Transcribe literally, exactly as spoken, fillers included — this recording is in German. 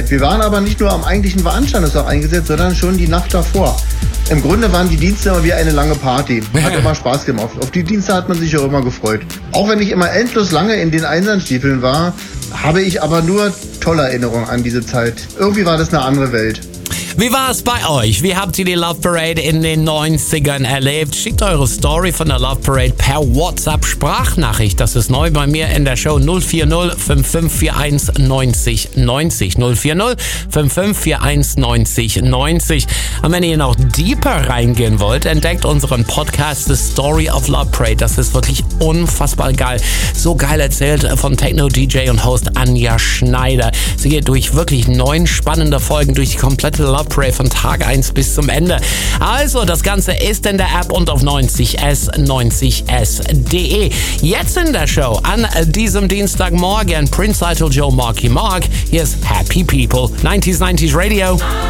Live. Wir waren aber nicht nur am eigentlichen Veranstaltungstag eingesetzt, sondern schon die Nacht davor. Im Grunde waren die Dienste immer wie eine lange Party. Hat immer Spaß gemacht. Auf die Dienste hat man sich auch immer gefreut. Auch wenn ich immer endlos lange in den Einsatzstiefeln war, habe ich aber nur tolle Erinnerungen an diese Zeit. Irgendwie war das eine andere Welt. Wie war es bei euch? Wie habt ihr die Love Parade in den neunzigern erlebt? Schickt eure Story von der Love Parade per WhatsApp-Sprachnachricht. Das ist neu bei mir in der Show null vier null fünf fünf vier eins neun null neun null. null vier null fünf fünf vier eins neun null neun null. Und wenn ihr noch deeper reingehen wollt, entdeckt unseren Podcast The Story of Love Parade. Das ist wirklich unfassbar geil. So geil erzählt von Techno-D J und Host Anja Schneider. Sie geht durch wirklich neun spannende Folgen durch die komplette Love Parade von Tag eins bis zum Ende. Also, das Ganze ist in der App und auf neunzig S neunzig S punkt de. Jetzt in der Show an diesem Dienstagmorgen Prince Idol Joe Marky Mark. Hier ist Happy People, neunziger neunzig Radio.